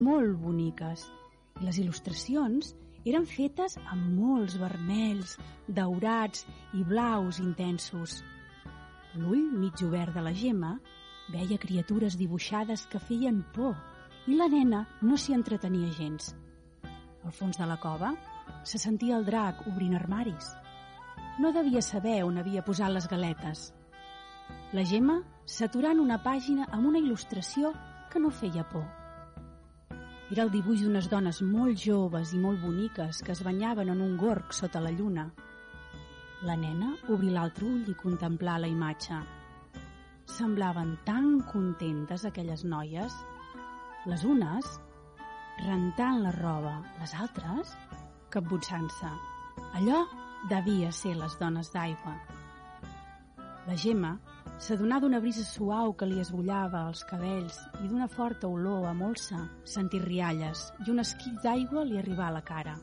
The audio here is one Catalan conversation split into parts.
molt boniques i les il·lustracions eren fetes amb molts vermells, daurats i blaus intensos. L'ull mig obert de la Gemma veia criatures dibuixades que feien por i la nena no s'hi entretenia gens. Al fons de la cova se sentia el drac obrint armaris. No devia saber on havia posat les galetes. La Gemma s'aturà en una pàgina amb una il·lustració que no feia por. Era el dibuix d'unes dones molt joves i molt boniques que es banyaven en un gorg sota la lluna. La nena obrí l'altre ull i contemplà la imatge. Semblaven tan contentes aquelles noies, les unes rentant la roba, les altres capbussant-se. Allò devia ser les dones d'aigua. La Gemma s'adonà d'una brisa suau que li esbullava els cabells i d'una forta olor a molsa, sentir rialles i un esquitx d'aigua li arribà a la cara.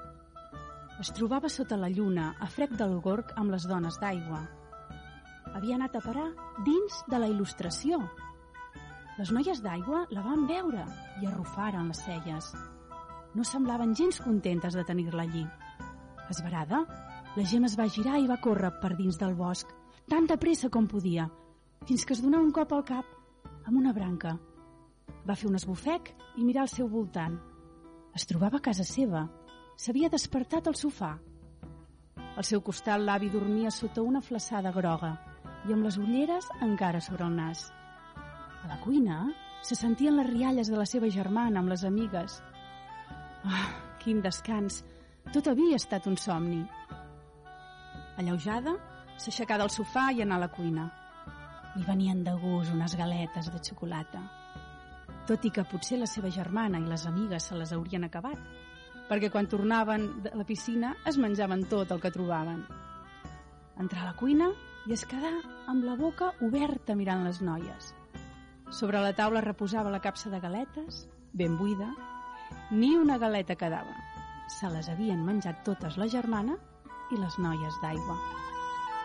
Es trobava sota la lluna, a frec del gorg amb les dones d'aigua. Havia anat a parar dins de la il·lustració. Les noies d'aigua la van veure i arrufaren les celles. No semblaven gens contentes de tenir-la allí. Esverada, la Gemma es va girar i va córrer per dins del bosc, tan de pressa com podia, fins que es donà un cop al cap amb una branca. Va fer un esbufec i mirar al seu voltant. Es trobava a casa seva. S'havia despertat al sofà. Al seu costat l'avi dormia sota una flassada groga i amb les ulleres encara sobre el nas. A la cuina se sentien les rialles de la seva germana amb les amigues. Ah, quin descans! Tot havia estat un somni. Alleujada, s'aixecà del sofà i anà a la cuina. Li venien de gust unes galetes de xocolata. Tot i que potser la seva germana i les amigues se les haurien acabat, perquè quan tornaven de la piscina es menjaven tot el que trobaven. Entrà a la cuina i es quedà amb la boca oberta mirant les noies. Sobre la taula reposava la capsa de galetes, ben buida. Ni una galeta quedava. Se les havien menjat totes la germana i les noies d'aigua.